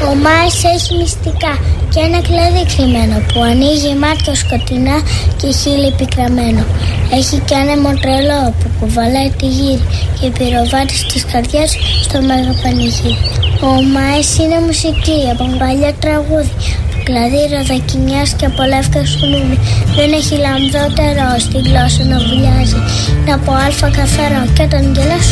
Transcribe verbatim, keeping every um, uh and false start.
Ο Μάης έχει μυστικά και ένα κλαδί κρυμμένο που ανοίγει μάτια σκοτεινά και χείλη πικραμένο. Έχει κι ένα μοντρελό που κουβαλάει τη γύρι και πυροβάτη της καρδιάς στο μέγα πανηγύρι. Ο Μάης είναι μουσική από παλιά τραγούδι, κλαδί ροδακινιάς και από λεύκα σουλούμι. Δεν έχει λαμδότερο στη γλώσσα να βουλιάζει, είναι από αλφα καθαρό και όταν γελάς